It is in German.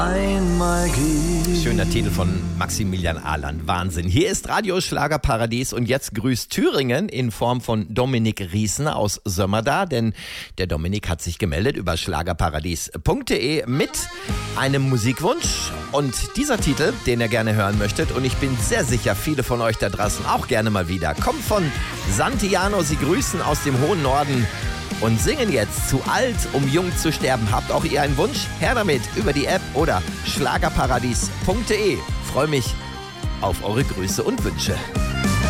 Einmal geht. Schöner Titel von Maximilian Ahland. Wahnsinn. Hier ist Radio Schlagerparadies und jetzt grüßt Thüringen in Form von Dominik Riesen aus Sömmerda, denn der Dominik hat sich gemeldet über schlagerparadies.de mit einem Musikwunsch und dieser Titel, den ihr gerne hören möchtet, und ich bin sehr sicher, viele von euch da draußen auch gerne mal wieder, kommt von Santiano. Sie grüßen aus dem hohen Norden und singen jetzt Zu alt, um jung zu sterben. Habt auch ihr einen Wunsch? Her damit über die App oder schlagerparadies.de. Freue mich auf eure Grüße und Wünsche.